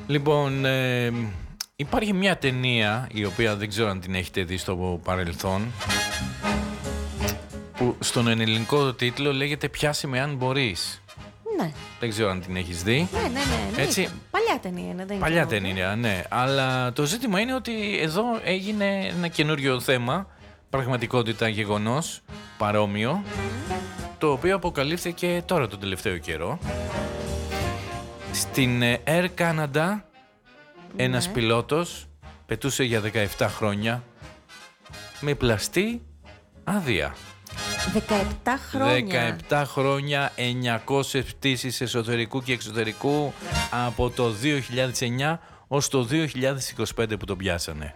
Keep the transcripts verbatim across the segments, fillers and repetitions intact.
Λοιπόν, ε, υπάρχει μια ταινία η οποία δεν ξέρω αν την έχετε δει στο παρελθόν, που στον ελληνικό τίτλο λέγεται «Πιάσε με αν μπορείς». Ναι. Δεν ξέρω αν την έχεις δει. Ναι, ναι, ναι. ναι. Έτσι. Παλιά ταινία είναι, δεν είναι. Παλιά ταινία, ναι. Αλλά το ζήτημα είναι ότι εδώ έγινε ένα καινούριο θέμα, πραγματικότητα, γεγονός, παρόμοιο, το οποίο αποκαλύφθηκε τώρα τον τελευταίο καιρό. Στην Air Canada, ναι. ένας πιλότος πετούσε για δεκαεπτά χρόνια με πλαστή άδεια. δεκαεπτά χρόνια. δεκαεπτά χρόνια, εννιακόσιες πτήσεις εσωτερικού και εξωτερικού από το δύο χιλιάδες εννιά ως το δύο χιλιάδες είκοσι πέντε που τον πιάσανε.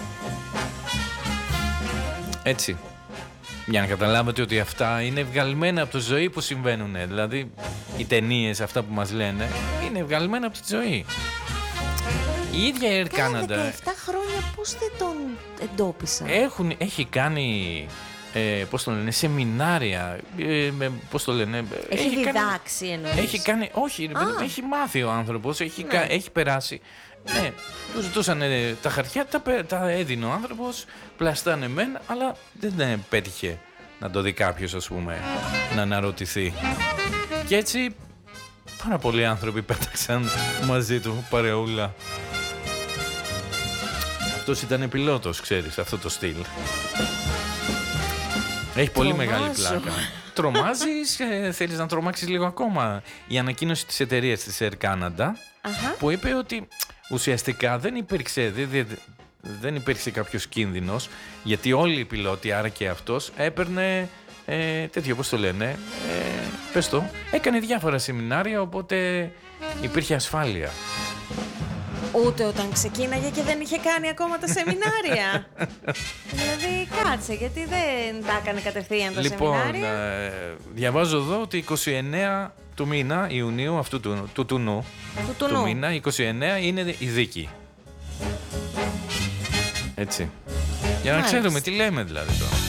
Έτσι. Για να καταλάβετε ότι αυτά είναι βγαλμένα από τη ζωή που συμβαίνουν. Δηλαδή, οι ταινίες αυτά που μας λένε είναι βγαλμένα από τη ζωή. Η ίδια Air Canada. δεκαεπτά χρόνια πώς δεν τον εντόπισαν. Έχουν, έχει κάνει... Ε, πώς το λένε, σεμινάρια, ε, πώς το λένε. Έχει, έχει διδάξει κάνει, εννοείς. Έχει κάνει, όχι, ah. έχει μάθει ο άνθρωπος, έχει, ναι. έχει περάσει. Ναι, του ζητούσαν ε, τα χαρτιά, τα, τα έδινε ο άνθρωπος, πλαστάνε μεν, αλλά δεν ε, πέτυχε να το δει κάποιος, ας πούμε, να αναρωτηθεί. Και έτσι πάρα πολλοί άνθρωποι πέταξαν μαζί του παρεούλα. Αυτός ήταν πιλότος, ξέρεις, αυτό το στυλ. Έχει πολύ Τρομάζω. μεγάλη πλάκα. Τρομάζεις, ε, θέλεις να τρομάξεις λίγο ακόμα. Η ανακοίνωση της εταιρείας της Air Canada, uh-huh. που είπε ότι ουσιαστικά δεν υπήρξε, δεν, δεν υπήρξε κάποιος κίνδυνος, γιατί όλοι οι πιλότοι, άρα και αυτός, έπαιρνε ε, τέτοιο, πώς το λένε, ε, πες το, έκανε διάφορα σεμινάρια, οπότε υπήρχε ασφάλεια. Ούτε όταν ξεκίναγε και δεν είχε κάνει ακόμα τα σεμινάρια. Δηλαδή κάτσε, γιατί δεν τα έκανε κατευθείαν τα λοιπόν, σεμινάρια. Ε, διαβάζω εδώ ότι είκοσι εννέα του μήνα Ιουνίου αυτού του, του, του νου, του, του, του μήνα, είκοσι εννέα είναι η δίκη. Έτσι. Για να Μάλιστα. ξέρουμε τι λέμε δηλαδή τώρα.